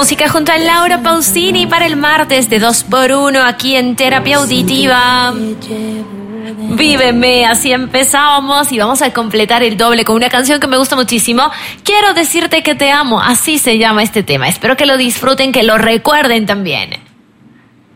música junto a Laura Pausini para el martes de 2x1 aquí en Terapia Auditiva. Víveme, así empezamos y vamos a completar el doble con una canción que me gusta muchísimo. Quiero decirte que te amo, así se llama este tema. Espero que lo disfruten, que lo recuerden también.